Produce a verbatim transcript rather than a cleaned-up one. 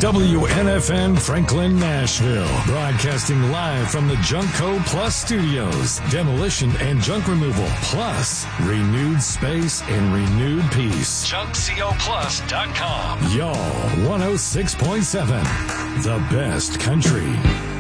W N F N Franklin, Nashville. Broadcasting live from the Junkco Plus Studios. Demolition and junk removal, plus renewed space and renewed peace. junk co plus dot com. Y'all, one oh six point seven. The best country.